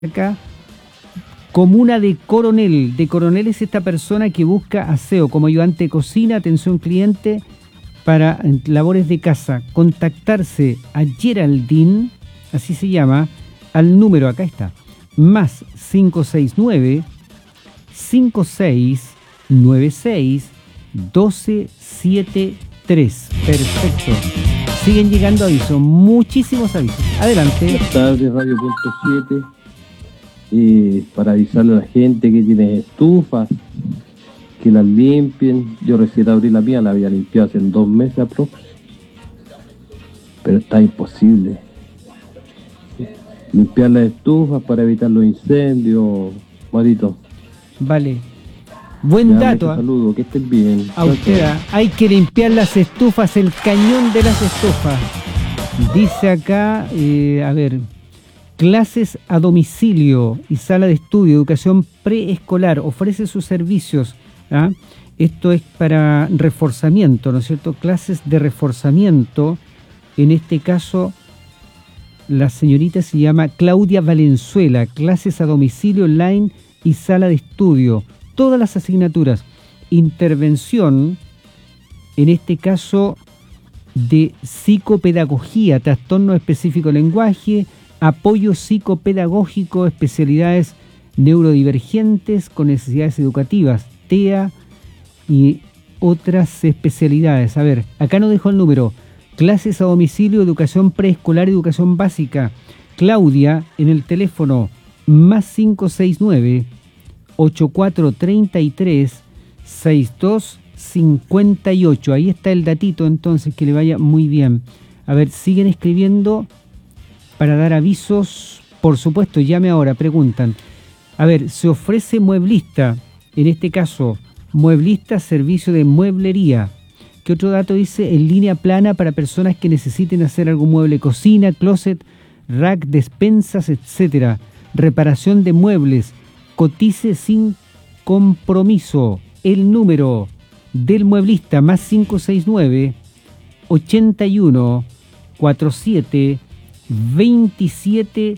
acá, comuna de Coronel. De Coronel es esta persona que busca aseo como ayudante de cocina, atención cliente para labores de casa. Contactarse a Geraldine, así se llama, al número, acá está, más 569 5696 1273. Perfecto. Siguen llegando avisos, muchísimos avisos. Adelante. Buenas tardes, Radio Punto 7. Para avisarle a la gente que tiene estufas, que las limpien. Yo recién abrí la mía, la había limpiado hace 2 meses aproximadamente, pero está imposible. Limpiar las estufas para evitar los incendios, Marito. Vale. Buen dato. Saludos, que estén bien. A usted, hay que limpiar las estufas, el cañón de las estufas. Dice acá, a ver, clases a domicilio y sala de estudio, educación preescolar, ofrece sus servicios. ¿Ah? Esto es para reforzamiento, ¿no es cierto? Clases de reforzamiento. En este caso, la señorita se llama Claudia Valenzuela, clases a domicilio online y sala de estudio. Todas las asignaturas, intervención, en este caso de psicopedagogía, trastorno específico de lenguaje, apoyo psicopedagógico, especialidades neurodivergentes con necesidades educativas, TEA y otras especialidades. A ver, acá nos dejó el número, clases a domicilio, educación preescolar, educación básica. Claudia, en el teléfono más 569 8433 6258. Ahí está el datito, entonces, que le vaya muy bien. A ver, siguen escribiendo para dar avisos. Por supuesto, llame ahora, preguntan. A ver, se ofrece mueblista, en este caso, mueblista, servicio de mueblería. ¿Qué otro dato dice? En línea plana para personas que necesiten hacer algún mueble, cocina, closet, rack, despensas, etcétera. Reparación de muebles. Cotice sin compromiso. El número del mueblista más 569 81 47 27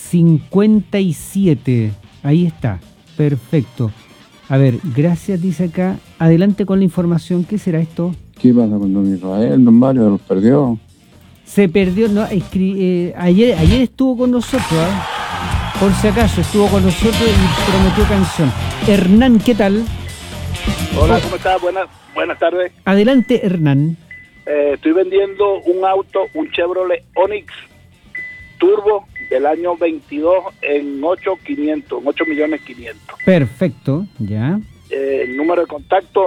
57. Ahí está. Perfecto. A ver, gracias, dice acá. Adelante con la información. ¿Qué será esto? ¿Qué pasa con don Israel? Don Mario los perdió. Se perdió, no, ayer estuvo con nosotros, ¿eh? Por si acaso, estuvo con nosotros y prometió canción. Hernán, ¿qué tal? Hola, ¿cómo estás? Buenas tardes. Adelante, Hernán. Estoy vendiendo un auto, un Chevrolet Onix Turbo del año 22 en 8.500.000. Perfecto, ya. El número de contacto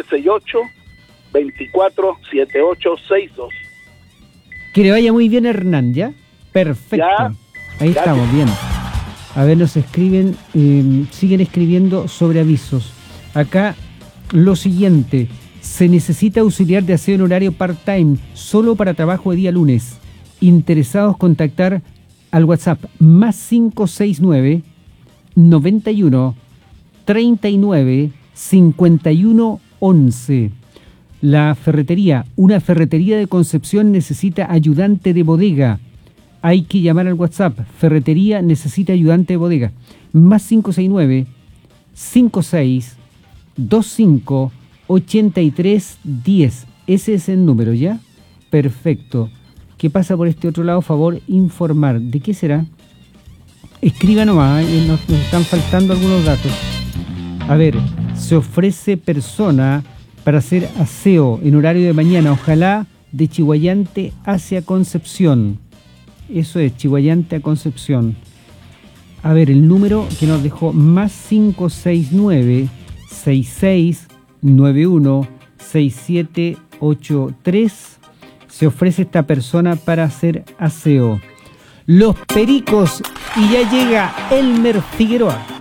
968-247862. Que le vaya muy bien, Hernán, ¿ya? Perfecto. Ya, ahí gracias. Estamos, bien. A ver, nos escriben, siguen escribiendo sobre avisos. Acá, lo siguiente. Se necesita auxiliar de aseo en horario part-time, solo para trabajo de día lunes. Interesados, contactar al WhatsApp más 569 91 39 51 11. La ferretería, una ferretería de Concepción necesita ayudante de bodega. Hay que llamar al WhatsApp. Ferretería necesita ayudante de bodega. Más 569 56 25 83 10. Ese es el número, ¿ya? Perfecto. ¿Qué pasa por este otro lado? Favor, informar. ¿De qué será? Escriba nomás, nos están faltando algunos datos. A ver, se ofrece persona para hacer aseo en horario de mañana, ojalá de Chiguayante hacia Concepción. Eso es, Chiguayante a Concepción. A ver, el número que nos dejó más 569 66 91 6783. Se ofrece esta persona para hacer aseo. Los Pericos, y ya llega Elmer Figueroa.